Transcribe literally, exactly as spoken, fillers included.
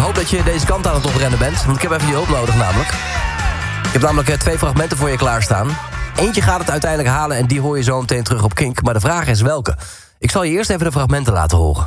hoop dat je deze kant aan het oprennen bent. Want ik heb even je hulp nodig namelijk. Ik heb namelijk uh, twee fragmenten voor je klaarstaan. Eentje gaat het uiteindelijk halen en die hoor je zo meteen terug op Kink. Maar de vraag is welke. Ik zal je eerst even de fragmenten laten horen.